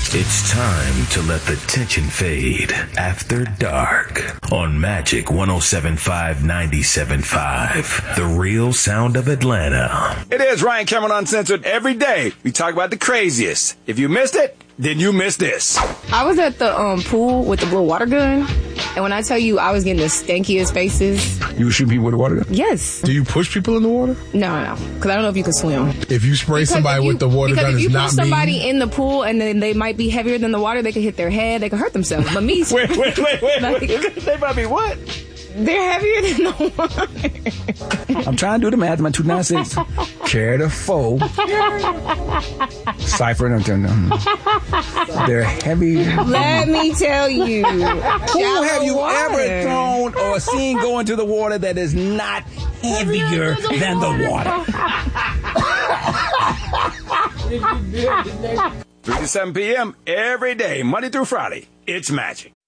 It's time to let the tension fade. After Dark on Magic 107.5 97.5. The real sound of Atlanta. It is Ryan Cameron Uncensored. Every day we talk about the craziest. If you missed it, then you missed this. I was at the pool with the little water gun, and when I tell you I was getting the stankiest faces. You were shooting people with a water gun? Yes. Do you push people in the water? No. Because I don't know if you can swim. If you spray somebody with the water gun, if you it's put not somebody me. in the pool and then they might be heavier than the water, they could hit their head, they could hurt themselves. But me... Wait. They might be what? They're heavier than the water. I'm trying to do the math. My 296. Carry the foe. Cypher. They're heavy. Let me tell you. Who have you ever thrown or seen go into the water that is not heavier than the water? 3 to 7 p.m. every day, Monday through Friday. It's Magic.